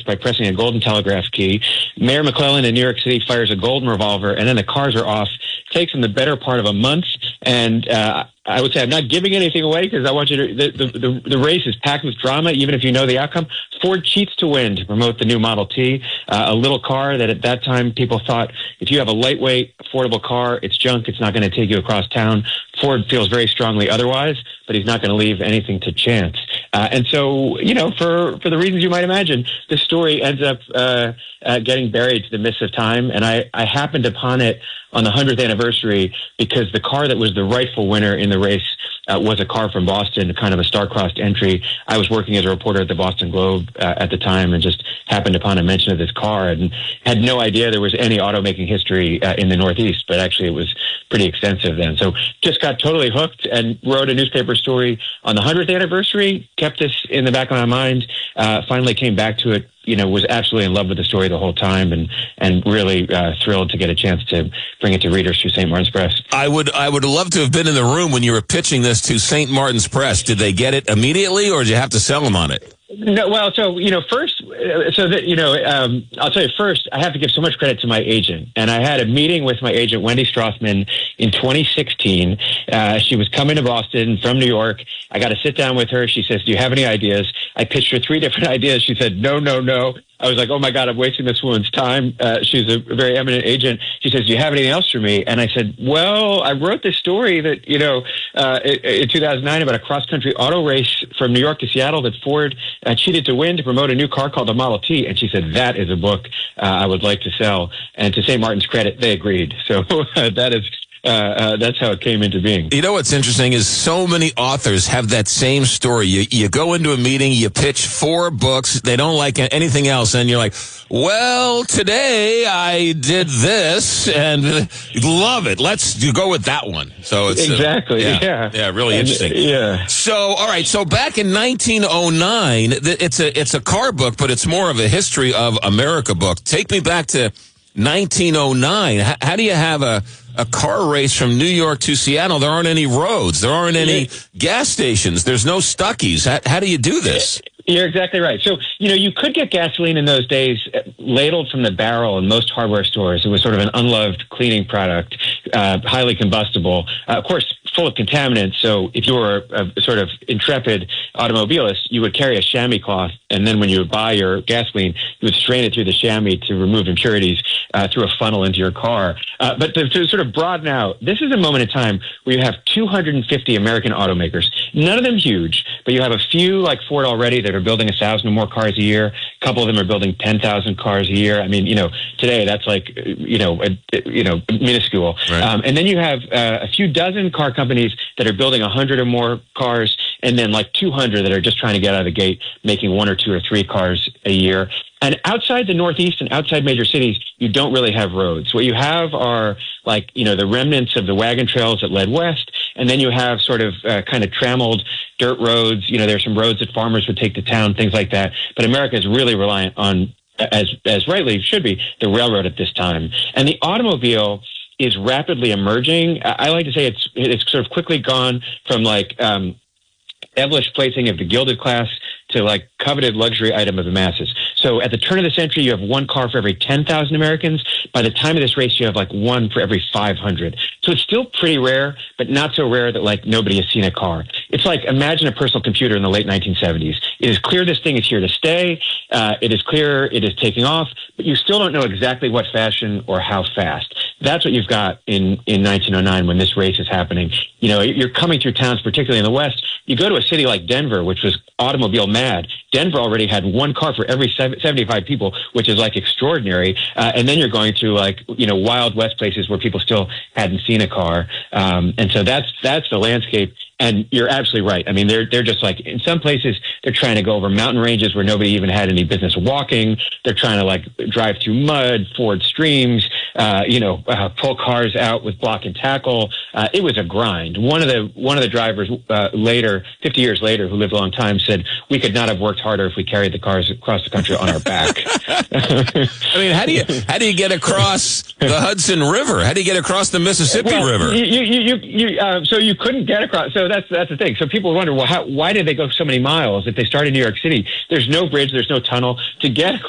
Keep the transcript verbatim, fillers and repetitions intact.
by pressing a golden telegraph key. Mayor McClellan in New York City fires a golden revolver, and then the cars are off. Takes them the better part of a month, and uh, I would say I'm not giving anything away because I want you to. The, the, the, the race is packed with drama, even if you know the outcome. Ford cheats to win to promote the new Model T, uh, a little car that at that time people thought if you have a lightweight, affordable car, it's junk. It's not going to take you across town. Ford feels very strongly otherwise, but he's not going to leave anything to chance. Uh, and so, you know, for, for the reasons you might imagine, this story ends up uh, uh, getting buried to the mists of time. And I, I happened upon it on the hundredth anniversary because the car that was the rightful winner in the race uh, was a car from Boston, kind of a star-crossed entry. I was working as a reporter at the Boston Globe uh, at the time and just happened upon a mention of this car and had no idea there was any automaking history uh, in the Northeast, but actually it was pretty extensive then. So just got totally hooked and wrote a newspaper story on the hundredth anniversary, kept this in the back of my mind, uh, finally came back to it, you know, was absolutely in love with the story the whole time and, and really uh, thrilled to get a chance to bring it to readers through Saint Martin's Press. I would I would love to have been in the room when you were pitching this to Saint Martin's Press. Did they get it immediately or did you have to sell them on it? No, well, so, you know, first, uh, so that, you know, um, I'll tell you first, I have to give so much credit to my agent. And I had a meeting with my agent, Wendy Strassman, in twenty sixteen. Uh, she was coming to Boston from New York. I got to sit down with her. She says, do you have any ideas? I pitched her three different ideas. She said, no, no, no. I was like, oh, my God, I'm wasting this woman's time. Uh, she's a very eminent agent. She says, do you have anything else for me? And I said, well, I wrote this story that, you know, uh, in two thousand nine about a cross-country auto race from New York to Seattle that Ford uh, cheated to win to promote a new car called the Model T. And she said, that is a book uh, I would like to sell. And to Saint Martin's credit, they agreed. So uh, that is... Uh, uh, that's how it came into being. You know what's interesting is so many authors have that same story. You you go into a meeting, you pitch four books, they don't like anything else, and you're like, well, today I did this, and love it. Let's you go with that one. So it's exactly, uh, yeah, yeah, yeah, really and, interesting. Yeah. So, all right. So back in nineteen oh nine, it's a it's a car book, but it's more of a history of America book. Take me back to nineteen oh nine. How, how do you have a a car race from New York to Seattle? There aren't any roads. There aren't any gas stations. There's no Stuckies. How, how do you do this? You're exactly right. So, you know, you could get gasoline in those days ladled from the barrel in most hardware stores. It was sort of an unloved cleaning product, uh, highly combustible, uh, of course, full of contaminants. So if you were a, a sort of intrepid automobilist, you would carry a chamois cloth. And then when you would buy your gasoline, you would strain it through the chamois to remove impurities uh, through a funnel into your car. Uh, but to, to sort of broaden out, this is a moment in time where you have two hundred fifty American automakers, none of them huge, but you have a few like Ford already that are building a thousand or more cars a year. A couple of them are building ten thousand cars a year. I mean, you know, today that's like, you know, a, you know, minuscule. Right. Um, and then you have uh, a few dozen car companies that are building a hundred or more cars, and then like two hundred that are just trying to get out of the gate, making one or two or three cars a year. And outside the Northeast and outside major cities, you don't really have roads. What you have are like, you know, the remnants of the wagon trails that led west. And then you have sort of uh, kind of trammeled dirt roads. You know, there's some roads that farmers would take to town, things like that. But America is really reliant on, as, as rightly should be, the railroad at this time. And the automobile is rapidly emerging. I like to say it's, it's sort of quickly gone from like, um, devilish placing of the gilded class to like coveted luxury item of the masses. So at the turn of the century, you have one car for every ten thousand Americans. By the time of this race, you have like one for every five hundred. So it's still pretty rare, but not so rare that like nobody has seen a car. It's like, imagine a personal computer in the late nineteen seventies. It is clear this thing is here to stay. Uh, it is clear it is taking off, but you still don't know exactly what fashion or how fast. That's what you've got in, in nineteen oh nine when this race is happening. You know, you're coming through towns, particularly in the West. You go to a city like Denver, which was automobile mad. Denver already had one car for every seventy-five people, which is like extraordinary. Uh, and then you're going through like, you know, Wild West places where people still hadn't seen a car. Um, and so that's, that's the landscape. And you're absolutely right. I mean, they're they're just like, in some places, they're trying to go over mountain ranges where nobody even had any business walking. They're trying to like drive through mud, ford streams, uh, you know, uh, pull cars out with block and tackle. Uh, it was a grind. One of the one of the drivers uh, later, fifty years later, who lived a long time, said we could not have worked harder if we carried the cars across the country on our back. I mean, how do you how do you get across the Hudson River? How do you get across the Mississippi well, River? You, you, you, you, uh, so you couldn't get across. So that's that's the thing. So people wonder, well, how, why did they go so many miles if they started in New York City? There's no bridge, there's no tunnel to get